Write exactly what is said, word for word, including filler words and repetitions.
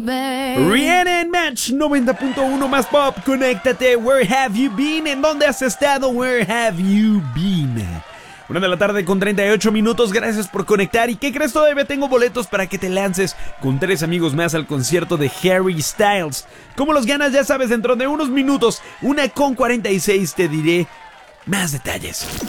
Rihanna en Match noventa punto uno más pop. Conéctate. Where have you been? ¿En dónde has estado? Where have you been? Una de la tarde con treinta y ocho minutos. Gracias por conectar. ¿Y qué crees? Todavía tengo boletos para que te lances con tres amigos más al concierto de Harry Styles. ¿Cómo los ganas? Ya sabes, dentro de unos minutos, una con cuarenta y seis, te diré más detalles.